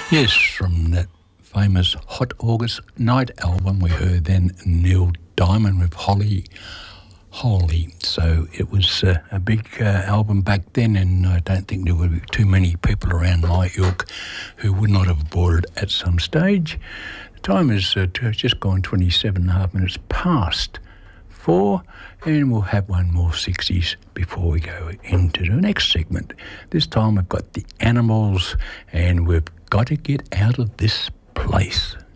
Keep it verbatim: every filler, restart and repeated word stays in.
Yes, from that famous Hot August Night album, we heard then Neil Diamond with Holly. Holy. So it was uh, a big uh, album back then, and I don't think there would be too many people around my ilk who would not have bought it at some stage. The time is uh, just gone twenty-seven and a half minutes past four, and we'll have one more sixties before we go into the next segment. This time we've got the Animals, and we've got to get out of this place.